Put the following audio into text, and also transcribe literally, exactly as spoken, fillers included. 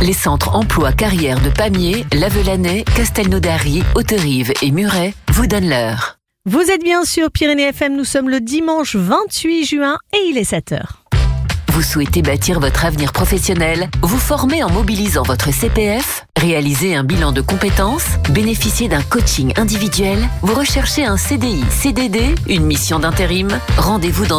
Les centres emploi carrière de Pamiers, Lavelanet, Castelnaudary, Hauterive et Muret vous donnent l'heure. Vous êtes bien sur Pyrénées F M, nous sommes le dimanche vingt-huit juin et il est sept heures. Vous souhaitez bâtir votre avenir professionnel, vous former en mobilisant votre C P F, réaliser un bilan de compétences, bénéficier d'un coaching individuel, vous recherchez un C D I, C D D, une mission d'intérim, rendez-vous dans